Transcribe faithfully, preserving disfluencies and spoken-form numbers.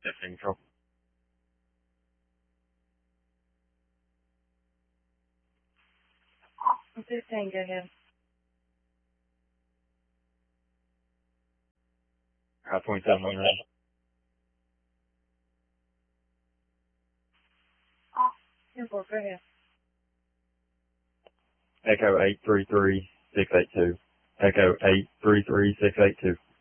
Fifteen control. Fifteen, go ahead. Uh, twenty-seven on that. ten four, go ahead. Echo eight three three six eight two. Echo eight three three six eight two.